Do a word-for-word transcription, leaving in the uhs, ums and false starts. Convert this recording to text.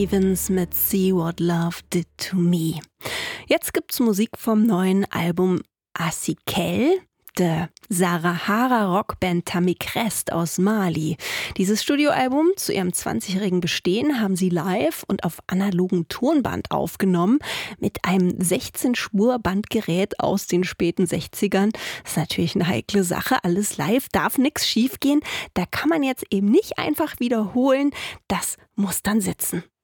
Evans mit See What Love Did to Me. Jetzt gibt's Musik vom neuen Album Asikel, der Sahara-Rockband Tamikrest aus Mali. Dieses Studioalbum zu ihrem zwanzigjährigen Bestehen haben sie live und auf analogem Tonband aufgenommen mit einem sechzehn-Spur-Bandgerät aus den späten sechzigern. Das ist natürlich eine heikle Sache. Alles live, darf nichts schiefgehen. Da kann man jetzt eben nicht einfach wiederholen. Das muss dann sitzen.